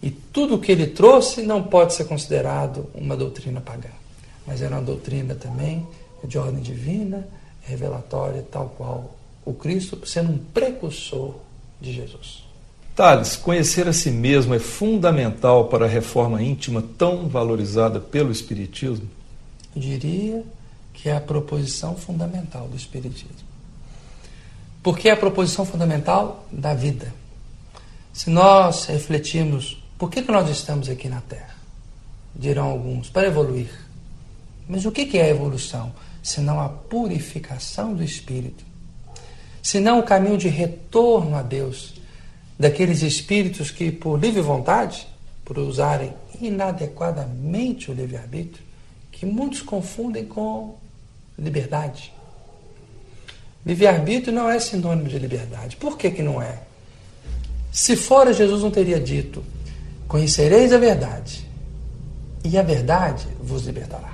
E tudo o que ele trouxe não pode ser considerado uma doutrina pagã, mas era uma doutrina também de ordem divina, revelatória, tal qual o Cristo, sendo um precursor de Jesus. Tales, conhecer a si mesmo é fundamental para a reforma íntima tão valorizada pelo Espiritismo? Eu diria que é a proposição fundamental do Espiritismo. Porque é a proposição fundamental da vida. Se nós refletirmos, por que nós estamos aqui na Terra? Dirão alguns, para evoluir. Mas o que é a evolução? Senão a purificação do espírito. Senão o caminho de retorno a Deus, daqueles espíritos que, por livre vontade, por usarem inadequadamente o livre-arbítrio, que muitos confundem com liberdade. Livre-arbítrio não é sinônimo de liberdade. Por que não é? Se fora, Jesus não teria dito: conhecereis a verdade, e a verdade vos libertará.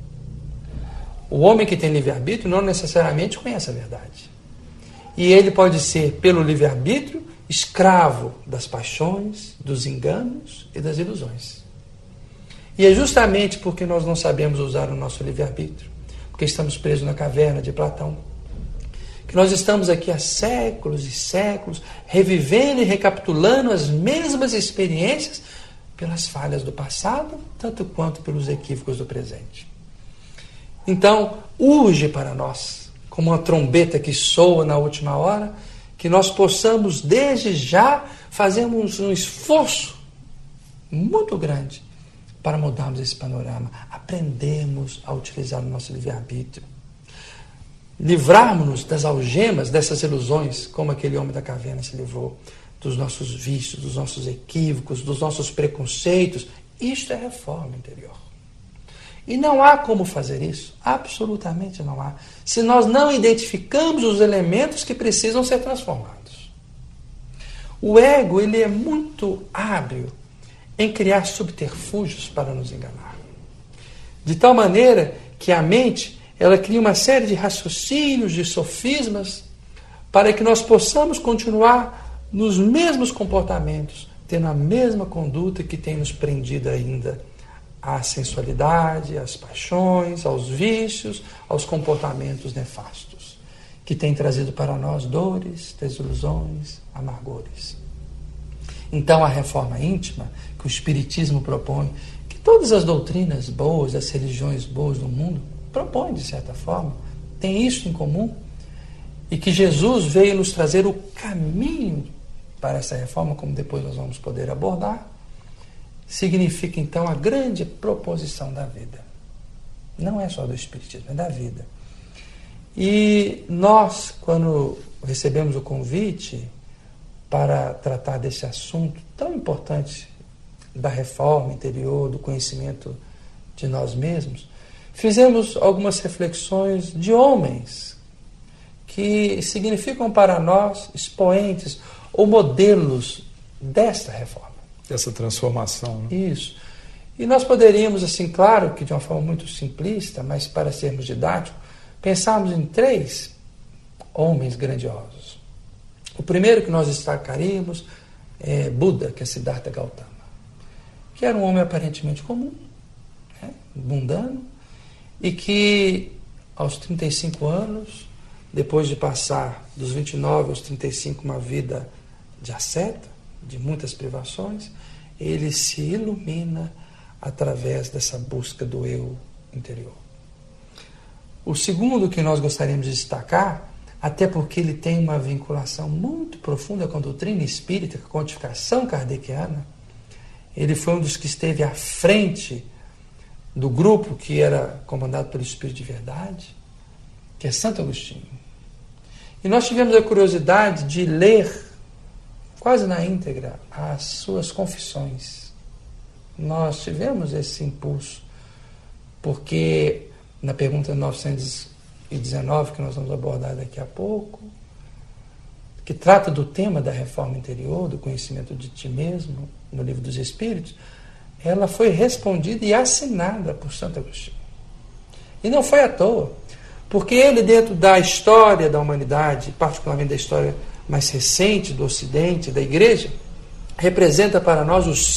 O homem que tem livre-arbítrio não necessariamente conhece a verdade. E ele pode ser, pelo livre-arbítrio, escravo das paixões, dos enganos e das ilusões. E é justamente porque nós não sabemos usar o nosso livre-arbítrio, porque estamos presos na caverna de Platão, que nós estamos aqui há séculos e séculos, revivendo e recapitulando as mesmas experiências pelas falhas do passado, tanto quanto pelos equívocos do presente. Então, urge para nós, como uma trombeta que soa na última hora, que nós possamos, desde já, fazermos um esforço muito grande para mudarmos esse panorama, aprendermos a utilizar o nosso livre-arbítrio, livrarmos-nos das algemas, dessas ilusões, como aquele homem da caverna se livrou, dos nossos vícios, dos nossos equívocos, dos nossos preconceitos. Isto é reforma interior. E não há como fazer isso, absolutamente não há, se nós não identificamos os elementos que precisam ser transformados. O ego, ele é muito hábil em criar subterfúgios para nos enganar. De tal maneira que a mente, ela cria uma série de raciocínios, de sofismas, para que nós possamos continuar nos mesmos comportamentos, tendo a mesma conduta que tem nos prendido ainda à sensualidade, às paixões, aos vícios, aos comportamentos nefastos, que têm trazido para nós dores, desilusões, amargores. Então, a reforma íntima que o Espiritismo propõe, que todas as doutrinas boas, as religiões boas do mundo propõem, de certa forma, tem isso em comum, e que Jesus veio nos trazer o caminho para essa reforma, como depois nós vamos poder abordar, significa então a grande proposição da vida. Não é só do Espiritismo, é da vida. E nós, quando recebemos o convite para tratar desse assunto tão importante da reforma interior, do conhecimento de nós mesmos, fizemos algumas reflexões de homens que significam para nós expoentes ou modelos desta reforma. Dessa transformação. Né? Isso. E nós poderíamos, assim, claro que de uma forma muito simplista, mas para sermos didáticos, pensarmos em 3 homens grandiosos. O primeiro que nós destacaríamos é Buda, que é Siddhartha Gautama, que era um homem aparentemente comum, né, mundano, e que aos 35 anos, depois de passar dos 29 aos 35 uma vida de asceta, de muitas privações, ele se ilumina através dessa busca do eu interior. O segundo que nós gostaríamos de destacar, até porque ele tem uma vinculação muito profunda com a doutrina espírita, com a codificação kardeciana, ele foi um dos que esteve à frente do grupo que era comandado pelo Espírito de Verdade, que é Santo Agostinho. E nós tivemos a curiosidade de ler quase na íntegra as suas confissões. Nós tivemos esse impulso, porque na pergunta 919, que nós vamos abordar daqui a pouco, que trata do tema da reforma interior, do conhecimento de ti mesmo, no Livro dos Espíritos, ela foi respondida e assinada por Santo Agostinho. E não foi à toa, porque ele, dentro da história da humanidade, particularmente da história mais recente do Ocidente, da Igreja, representa para nós o